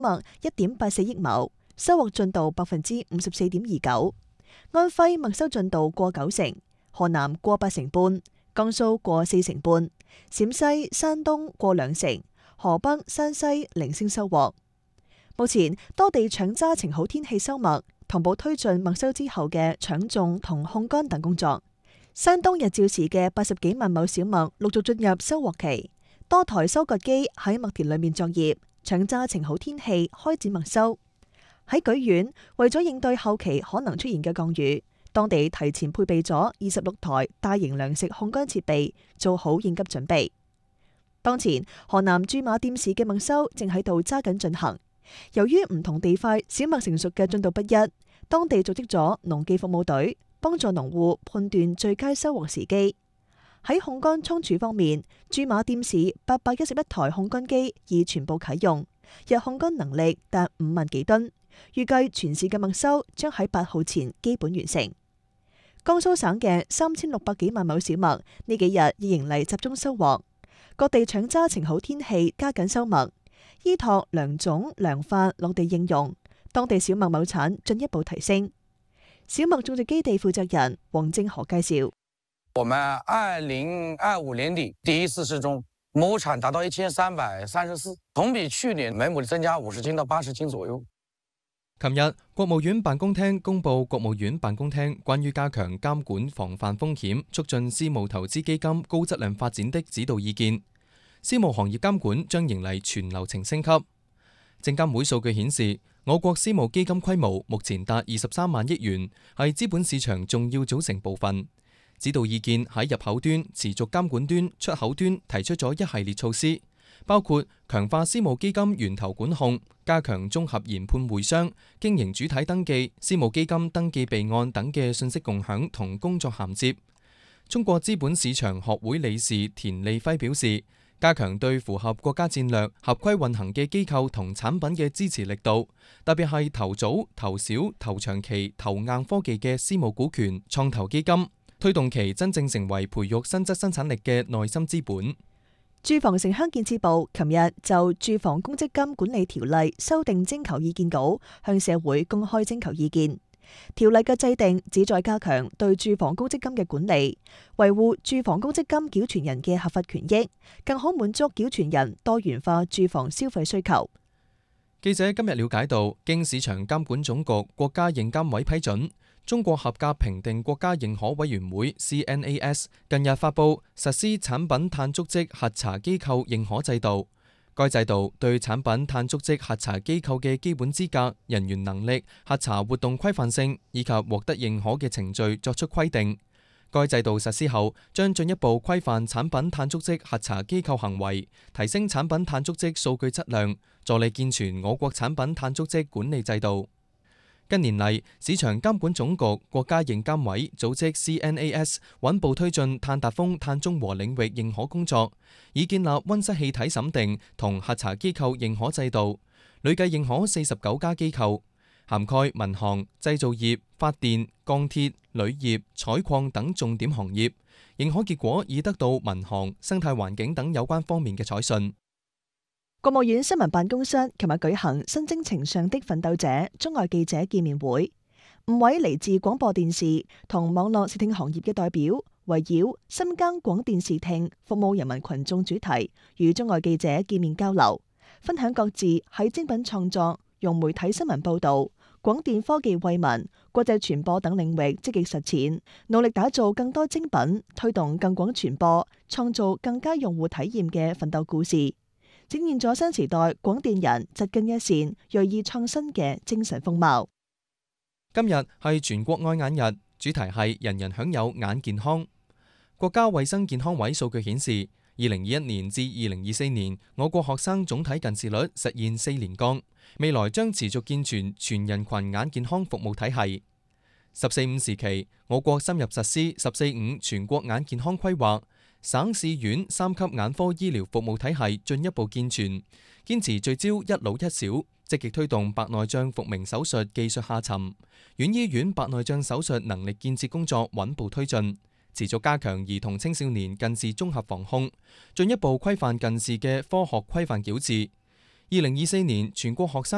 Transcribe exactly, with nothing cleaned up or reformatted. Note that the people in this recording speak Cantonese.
麥一點八四億畝，收穫進度百分之五十四點二九。安徽麥收進度過九成，河南過八成半，江蘇過四成半，陝西、山東過兩成，河北、山西零星收穫。目前多地搶揸晴好天氣收麥，同步推進麥收之後嘅搶種同控乾等工作。山東日照時嘅八十幾萬畝小麥陸續進入收穫期，多台收割機喺麥田裏面作業，搶揸晴好天氣開展麥收。喺莒縣，為咗應對後期可能出現嘅降雨，當地提前配備咗二十六台大型糧食控乾設備，做好應急準備。當前河南駐馬店市嘅麥收正喺度揸緊進行。由於唔同地塊小麥成熟嘅進度不一，當地組織咗農技服務隊，幫助農戶判斷最佳收穫時機。喺控乾倉儲方面，駐馬店市八百一十一台控乾機已全部啟用，日控乾能力達五萬幾噸。預計全市嘅麥收將喺八號前基本完成。江蘇省嘅三千六百幾萬畝小麥呢幾日已迎嚟集中收穫，各地搶揸晴好天氣，加緊收麥。依託良種良法落地應用，當地小麥畝產進一步提升。小麥種植基地負責人黃正河介紹： 我們二零二五年底第一次試種，畝產達到一千三百三十四，同比去年每畝增加五十斤到八十斤左右。 琴日，國務院辦公廳公布國務院辦公廳關於加強監管防範風險、促進私募投資基金高質量發展的指導意見。私募行業監管將迎嚟全流程升級。證監會數據顯示，我國私募基金規模目前達二十三萬億元，係資本市場重要組成部分。指導意見喺入口端、持續監管端、出口端提出咗一系列措施，包括強化私募基金源頭管控，加強綜合研判會商、經營主體登記、私募基金登記備案等嘅信息共享同工作銜接。中國資本市場學會理事田利輝表示，加強對符合國家戰略、合規運行嘅機構同產品嘅支持力度，特別係投早、投小、投長期、投硬科技嘅私募股權創投基金，推動其真正成為培育新質生產力嘅內心資本。 住房城鄉建設部琴日就住房公積金管理條例修訂徵求意見稿向社會公開徵求意見。條例嘅制定旨在加強對住房公積金嘅管理，維護住房公積金繳存人嘅合法權益，更好滿足繳存人多元化住房消費需求。 記者今日了解到，經市場監管總局國家認監委批准，中國合格評定國家認可委員會 C N A S 近日發布實施產品碳足跡核查機構認可制度。該制度對產品碳足跡核查機構嘅基本資格、人員能力、核查活動規範性以及獲得認可嘅程序作出規定。該制度實施後，將進一步規範產品碳足跡核查機構行為，提升產品碳足跡數據質量，助力健全我國產品碳足跡管理制度。近年嚟，市場監管總局國家認監委組織 C N A S 穩步推進碳達峰、碳中和領域認可工作，以建立溫室氣體審定同核查機構認可制度，累計認可四十九家機構，涵蓋民航、製造業、發電、鋼鐵、鋁業、採礦等重點行業。認可結果已得到民航、生態環境等有關方面嘅採信。 國務院新聞辦公室琴日舉行新征程上的奮鬥者中外記者見面會，五位嚟自廣播電視同網絡視聽行業嘅代表，圍繞深耕廣電視聽服務人民群眾主題，與中外記者見面交流，分享各自喺精品創作、用媒體新聞報道、廣電科技惠民、國際傳播等領域積極實踐，努力打造更多精品，推動更廣傳播，創造更佳用戶體驗嘅奮鬥故事，展現咗新時代廣電人紮根一線、銳意創新嘅精神風貌。 今日係全國愛眼日，主題係人人享有眼健康。國家衛生健康委數據顯示，二零二一年至二零二四年，我國學生總體近視率實現四連降，未來將持續健全全人群眼健康服務體系。十四五時期，我國深入實施十四五全國眼健康規劃。省市縣三級眼科醫療服務體系進一步健全，堅持聚焦一老一少，積極推動白內障復明手術技術下沉，縣醫院白內障手術能力建設工作穩步推進，持續加強兒童青少年近視綜合防控，進一步規範近視嘅科學規範矯治。二零二四年全國學生